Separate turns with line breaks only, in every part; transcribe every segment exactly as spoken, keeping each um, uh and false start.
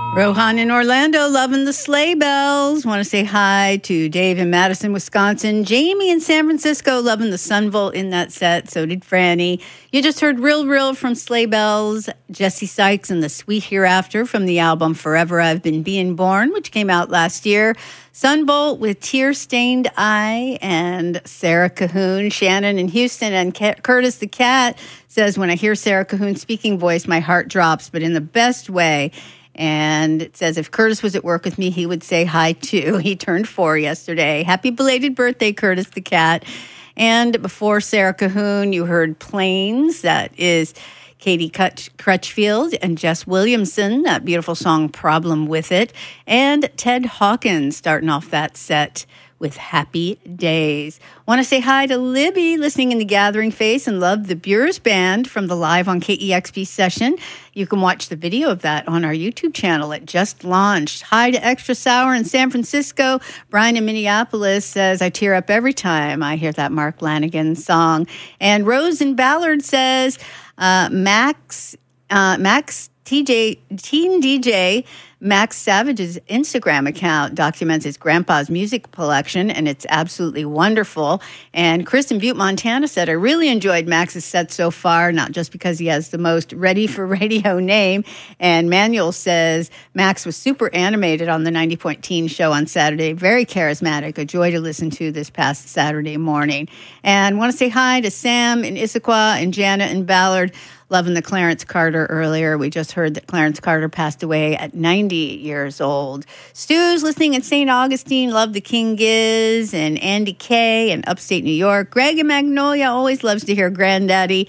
Rohan in Orlando, loving the sleigh bells. Want to say hi to Dave in Madison, Wisconsin. Jamie in San Francisco, loving the Sunvolt in that set. So did Franny. You just heard Real Real from Sleigh Bells. Jesse Sykes and the Sweet Hereafter from the album Forever I've Been Being Born, which came out last year. Sunvolt with Tear-Stained Eye, and Sarah Cahoon. Shannon in Houston, and Curtis the Cat says, when I hear Sarah Cahoon's speaking voice, my heart drops, but in the best way. And it says, if Curtis was at work with me, he would say hi, too. He turned four yesterday. Happy belated birthday, Curtis the Cat. And before Sarah Cahoon, you heard Plains. That is Katie Crutchfield and Jess Williamson. That beautiful song, Problem With It. And Ted Hawkins starting off that set with Happy Days. Want to say hi to Libby, listening in the Gathering Face, and love the Bures Band from the Live on K E X P session. You can watch the video of that on our YouTube channel. It just launched. Hi to Extra Sour in San Francisco. Brian in Minneapolis says, I tear up every time I hear that Mark Lanigan song. And Rose in Ballard says, uh, Max, uh, Max T J, Teen D J, Max Savage's Instagram account documents his grandpa's music collection, and it's absolutely wonderful. And Chris in Butte, Montana said, I really enjoyed Max's set so far, not just because he has the most ready-for-radio name. And Manuel says, Max was super animated on the ninety point Teen show on Saturday. Very charismatic. A joy to listen to this past Saturday morning. And want to say hi to Sam in Issaquah and Janet in Ballard. Loving the Clarence Carter earlier. We just heard that Clarence Carter passed away at ninety years old. Stu's listening in Saint Augustine. Love the King Giz and Andy K in upstate New York. Greg in Magnolia always loves to hear Granddaddy.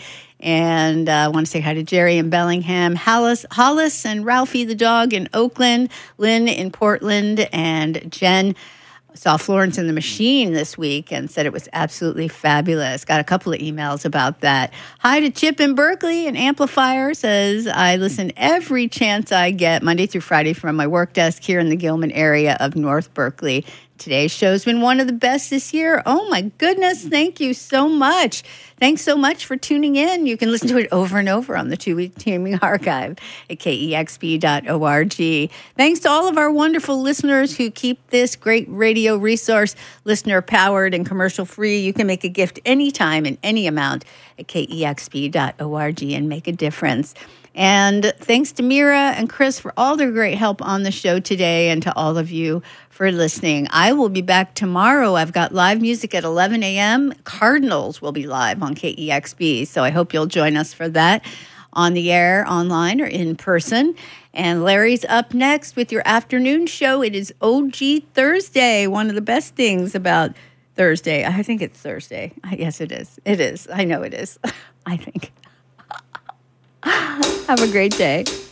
And I uh, want to say hi to Jerry in Bellingham, Hollis, Hollis and Ralphie the dog in Oakland, Lynn in Portland, and Jen. Saw Florence and the Machine this week and said it was absolutely fabulous. Got a couple of emails about that. Hi to Chip in Berkeley. An amplifier says, I listen every chance I get, Monday through Friday, from my work desk here in the Gilman area of North Berkeley. Today's show's been one of the best this year. Oh, my goodness. Thank you so much. Thanks so much for tuning in. You can listen to it over and over on the two-week streaming archive at K E X P dot org. Thanks to all of our wonderful listeners who keep this great radio resource listener-powered and commercial-free. You can make a gift anytime and any amount at K E X P dot org and make a difference. And thanks to Mira and Chris for all their great help on the show today, and to all of you for listening. I will be back tomorrow. I've got live music at eleven a.m. Cardinals will be live on K E X P, so I hope you'll join us for that on the air, online, or in person. And Larry's up next with your afternoon show. It is O G Thursday, one of the best things about Thursday. I think it's Thursday. Yes, it is. It is. I know it is. I think. Have a great day.